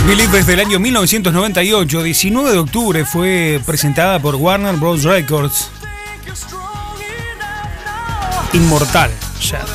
Believe es del año 1998, 19 de octubre, fue presentada por Warner Bros. Records. Inmortal, ya.